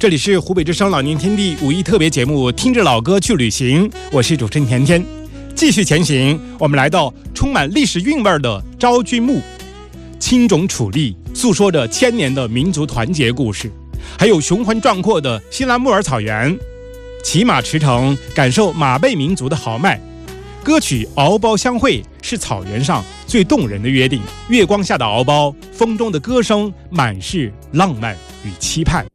这里是湖北之声老年天地五一特别节目，听着老歌去旅行，我是主持人甜甜。继续前行，我们来到充满历史韵味的昭君墓，青冢楚立诉说着千年的民族团结故事，还有雄浑壮阔的西拉木尔草原，骑马驰骋，感受马背民族的豪迈。歌曲《敖包相会》是草原上最动人的约定，月光下的敖包，风中的歌声满是浪漫与期盼。